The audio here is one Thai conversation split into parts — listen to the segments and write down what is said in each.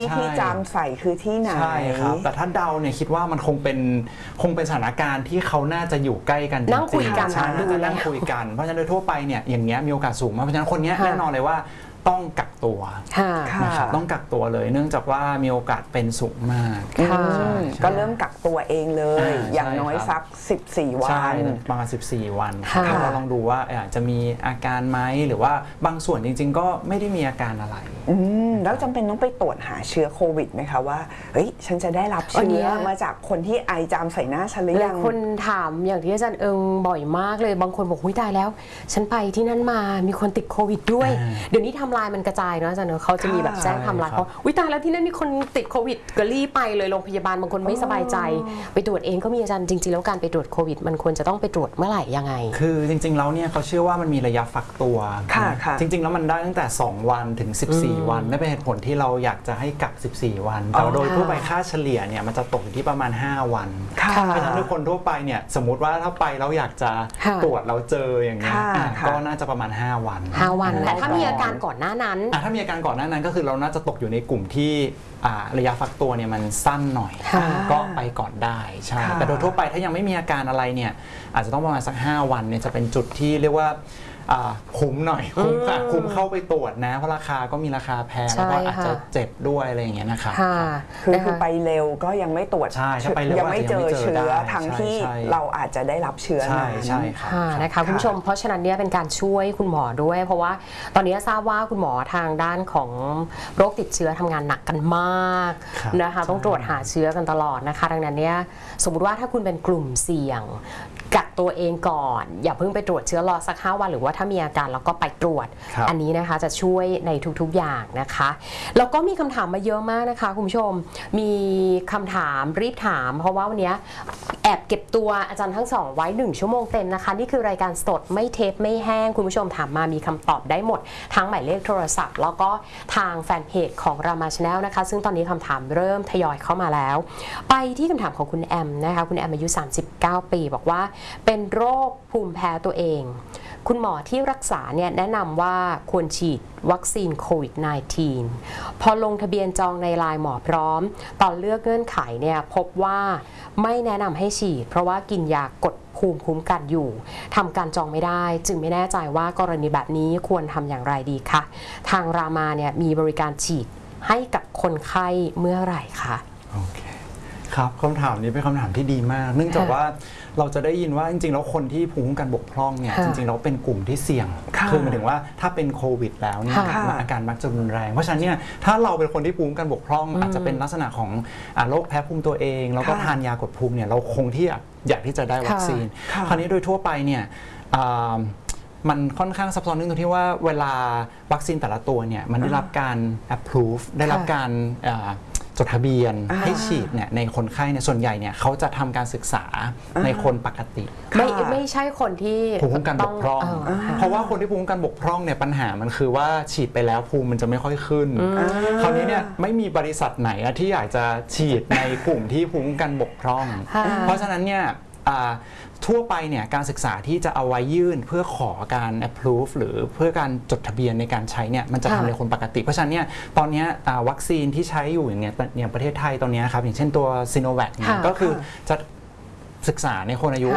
ที่จามใส่คือที่ไหนใช่ครับแต่ถ้าเดาเนี่ยคิดว่ามันคงเป็นสถานการณ์ที่เขาน่าจะอยู่ใกล้กันนั่งคุยกันใช่น่าจะนั่งคุยกันเพราะฉะนั้นโดยทั่วไปเนี่ยอย่างเงี้ยมีโอกาสสูงมากเพราะฉะนั้นคนนี้แน่นอนเลยว่าต้องกักตัวนะครับต้องกักตัวเลยเนื่องจากว่ามีโอกาสเป็นสูงมากก็เริ่มกักตัวเองเลยอย่างน้อยสัก14 วันประมาณ14 วันเราลองดูว่าจะมีอาการไหมหรือว่าบางส่วนจริงๆก็ไม่ได้มีอาการอะไรแล้วจำเป็นต้องไปตรวจหาเชื้อโควิดไหมคะว่าเฮ้ยฉันจะได้รับเชื้อมาจากคนที่ไอจามใส่หน้าฉันหรือยังคนถามอย่างที่อาจารย์เอิงบ่อยมากเลยบางคนบอกหุ้ยตายแล้วฉันไปที่นั่นมามีคนติดโควิดด้วยเดี๋ยวนี้ทำลายมันกระจายเนาะอาจารย์เนอะเขาจะมีแบบแจ้งทำลายเขาอุ้ยตายแล้วที่นั่นมีคนติดโควิดก็รีบไปเลยโรงพยาบาลบางคนไม่สบายใจไปตรวจเองก็มีอาจารย์จริงๆแล้วการไปตรวจโควิดมันควรจะต้องไปตรวจเมื่อไหร่ยังไงคือจริงๆแล้วเนี่ยเขาเชื่อว่ามันมีระยะฟักตัวจริงๆแล้วมันได้ตั้งแต่2 วันถึง14 วันนั่นเป็นเหตุผลที่เราอยากจะให้กัก14 วันแต่โดยทั่วไปค่าเฉลี่ยเนี่ยมันจะตกอยู่ที่ประมาณ5 วันเพราะฉะนั้นทุกคนทั่วไปเนี่ยสมมติว่าถ้าไปแล้วอยากจะตรวจเราเจออย่างนี้ก็น่าจะประมาณ5 วันแต่ถ้ามีอาการก่อนหน้านั้นถ้ามีอาการก่อนหน้านั้นก็คือเราน่าจะตกอยู่ในกลุ่มที่ระยะฟักตัวเนี่ยมันสั้นหน่อยก็ไปก่อนได้ใช่แต่โดยทั่วไปถ้ายังไม่มีอาการอะไรเนี่ยอาจจะต้องประมาณสัก5 วันเนี่ยจะเป็นจุดที่เรียกว่าคุ้มหน่อยคุ้มเข้าไปตรวจนะเพราะราคาก็มีราคาแพงแล้วก็อาจจะเจ็บด้วยอะไรอย่างเงี้ยนะครับคือไปเร็วก็ยังไม่ตรวจยังไม่เจอเชื้อทั้งที่เราอาจจะได้รับเชื้อใช่ครับนะคะคุณผู้ชมเพราะฉะนั้นเนี่ยเป็นการช่วยคุณหมอด้วยเพราะว่าตอนนี้ทราบว่าคุณหมอทางด้านของโรคติดเชื้อทำงานหนักกันมากนะคะต้องตรวจหาเชื้อกันตลอดนะคะดังนั้นเนี่ยสมมติว่าถ้าคุณเป็นกลุ่มเสี่ยงกักตัวเองก่อนอย่าเพิ่งไปตรวจเชื้อรอสัก5 วันหรือว่าถ้ามีอาการแล้วก็ไปตรวจอันนี้นะคะจะช่วยในทุกๆอย่างนะคะแล้วก็มีคำถามมาเยอะมากนะคะคุณผู้ชมมีคำถามรีบถามเพราะว่าวันนี้แอบเก็บตัวอาจารย์ทั้ง2ไว้1 ชั่วโมงเต็มนะคะนี่คือรายการสดไม่เทปไม่แห้งคุณผู้ชมถามมามีคำตอบได้หมดทั้งหมายเลขโทรศัพท์แล้วก็ทางแฟนเพจของRama Channelนะคะซึ่งตอนนี้คำถามเริ่มทยอยเข้ามาแล้วไปที่คำถามของคุณแอมนะคะคุณแอมอายุ39 ปีบอกว่าเป็นโรคภูมิแพ้ตัวเองคุณหมอที่รักษาเนี่ยแนะนำว่าควรฉีดวัคซีนโควิด -19 พอลงทะเบียนจองในไลน์หมอพร้อมตอนเลือกเงื่อนไขเนี่ยพบว่าไม่แนะนำให้ฉีดเพราะว่ากินยากดภูมิคุ้มกันอยู่ทำการจองไม่ได้จึงไม่แน่ใจว่ากรณีแบบนี้ควรทำอย่างไรดีคะทางรามาเนี่ยมีบริการฉีดให้กับคนไข้เมื่อไหร่คะโอเคครับคำถามนี้เป็นคำถามที่ดีมากเนื่องจากว่าเราจะได้ยินว่าจริงๆแล้วคนที่ภูมิคุ้มกันบกพร่องเนี่ยจริงๆเราเป็นกลุ่มที่เสี่ยงคือหมายถึงว่าถ้าเป็นโควิดแล้วเนี่ยอาการมักจะรุนแรงเพราะฉะนั้นเนี่ยถ้าเราเป็นคนที่ภูมิคุ้มกันบกพร่องอาจจะเป็นลักษณะของโรคแพ้ภูมิตัวเองแล้วก็ทานยากดภูมิเนี่ยเราคงที่อยากที่จะได้วัคซีนคราวนี้โดยทั่วไปเนี่ยมันค่อนข้างซับซ้อนตรงที่ว่าเวลาวัคซีนแต่ละตัวเนี่ยมันได้รับการ approve ได้รับการจดทะเบียนให้ฉีดเนี่ยในคนไข้เนี่ยส่วนใหญ่เนี่ยเขาจะทำการศึกษาในคนปกติไม่ใช่คนที่ภูมิคุ้มกันบกพร่องเพราะว่าคนที่ภูมิคุ้มกันบกพร่องเนี่ยปัญหามันคือว่าฉีดไปแล้วภูมิมันจะไม่ค่อยขึ้นคราวนี้เนี่ยไม่มีบริษัทไหนที่อยากจะฉีดในกลุ่มที่ภูมิคุ้มกันบกพร่องเพราะฉะนั้นเนี่ยทั่วไปเนี่ยการศึกษาที่จะเอาไว้ยื่นเพื่อขอการ approve หรือเพื่อการจดทะเบียนในการใช้เนี่ยมันจะทำในคนปกติเพราะฉะนั้นเนี่ยตอนนี้วัคซีนที่ใช้อยู่อย่างประเทศไทยตอนนี้ครับอย่างเช่นตัวซีโนแวคเนี่ยก็คือจะศึกษาในคนอายุ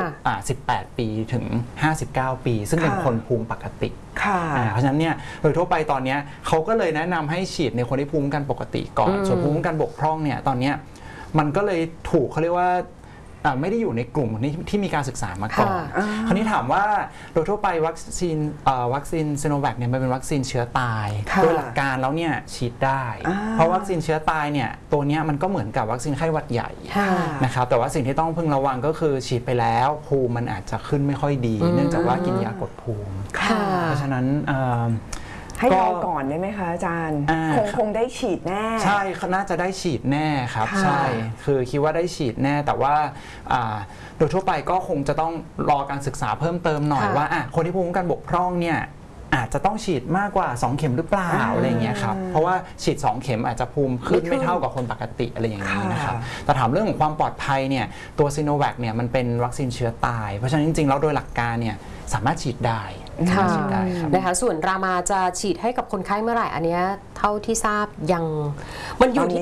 18 ปีถึง59 ปีซึ่งเป็นคนภูมิปกติเพราะฉะนั้นเนี่ยโดยทั่วไปตอนนี้เขาก็เลยแนะนำให้ฉีดในคนที่ภูมิคุ้มกันปกติก่อนส่วนภูมิคุ้มกันบกพร่องเนี่ยตอนนี้มันก็เลยถูกเขาเรียกว่าไม่ได้อยู่ในกลุ่มที่มีการศึกษามาก่อนคราวนี้ถามว่าโดยทั่วไปวัคซีนซีโนแวคเนี่ยมันเป็นวัคซีนเชื้อตายโดยหลักการแล้วเนี่ยฉีดได้เพราะวัคซีนเชื้อตายเนี่ยตัวนี้มันก็เหมือนกับวัคซีนไข้หวัดใหญ่นะครับแต่ว่าสิ่งที่ต้องพึงระวังก็คือฉีดไปแล้วภูมิมันอาจจะขึ้นไม่ค่อยดีเนื่องจากว่ากินยากดภูมิเพราะฉะนั้นให้รอก่อนได้ไหมคะอาจารย์คงได้ฉีดแน่ใช่น่าจะได้ฉีดแน่ครับใช่คือคิดว่าได้ฉีดแน่แต่ว่าโดยทั่วไปก็คงจะต้องรอการศึกษาเพิ่มเติมหน่อยว่าคนที่ภูมิคุ้มกันบกพร่องเนี่ยอาจจะต้องฉีดมากกว่า2 เข็มหรือเปล่าอะไรเงี้ยครับเพราะว่าฉีด2 เข็มอาจจะภูมิขึ้นไม่เท่ากับคนปกติอะไรอย่างนี้นะครับแต่ถามเรื่องของความปลอดภัยเนี่ยตัวซีโนแวคเนี่ยมันเป็นวัคซีนเชื้อตายเพราะฉะนั้นจริงๆแล้วโดยหลักการเนี่ยสามารถฉีดได้นะคะส่วนรามาจะฉีดให้กับคนไข้เมื่อไหร่อันนี้เท่าที่ทราบยังมันอยู่ที่